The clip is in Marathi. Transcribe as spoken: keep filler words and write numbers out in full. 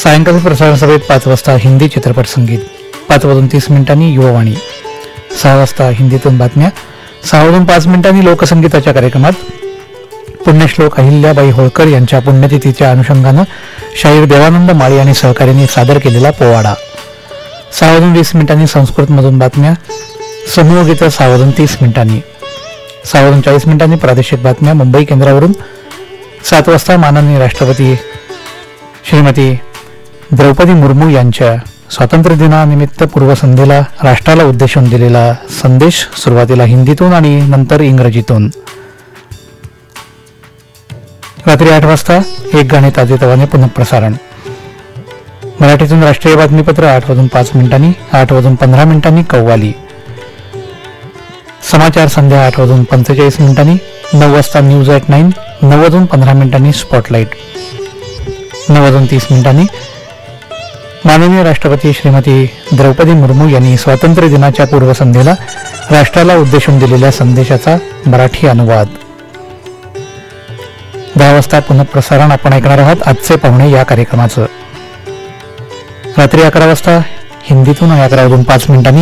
सायंकाळी प्रसारण सभेत पाच वाजता हिंदी चित्रपट संगीत, पाच वाजून तीस मिनिटांनी युववाणी, सहा वाजता हिंदीतून बातम्या, सहा वाजून पाच मिनिटांनी लोकसंगीताच्या कार्यक्रमात पुण्यश्लोक अहिल्याबाई होळकर यांच्या पुण्यतिथीच्या अनुषंगानं शाहीर देवानंद माळी आणि सहकाऱ्यांनी सादर केलेला पोवाडा, सहा वाजून वीस मिनिटांनी संस्कृतमधून बातम्या, समूह गीतं सहा वाजून तीस मिनिटांनी, सहा वाजून चाळीस मिनिटांनी प्रादेशिक बातम्या मुंबई केंद्रावरून, सात वाजता माननीय राष्ट्रपती श्रीमती द्रौपदी मुर्मू यांच्या स्वातंत्र्य दिनानिमित्त पूर्वसंध्येला राष्ट्राला उद्देशून दिलेला संदेश, सुरुवातीला हिंदीतून आणि नंतर इंग्रजीतून. रात्री आठ वाजता एक गाणे ताजेतवाने पुनःप्रसारण. मराठीतून राष्ट्रीय बातमीपत्र आठ वाजून पाच मिनिटांनी, आठ वाजून पंधरा मिनिटांनी कव्वाली, समाचार संध्या आठ वाजून पंचेचाळीस मिनिटांनी, नऊ वाजता न्यूज ॲट नाईन, नऊ वाजून पंधरा मिनिटांनी स्पॉटलाईट, नऊ वाजून तीस मिनिटांनी माननीय राष्ट्रपती श्रीमती द्रौपदी मुर्मू यांनी स्वातंत्र्य दिनाच्या पूर्वसंध्येला राष्ट्राला उद्देशून दिलेल्या संदेशाचा मराठी अनुवाद. दहा वाजता पुनःप्रसारण आपण ऐकणार आहात आजचे पाहुणे या कार्यक्रमाचं. रात्री अकरा वाजता हिंदीतून आणि अकरा वाजून पाच मिनिटांनी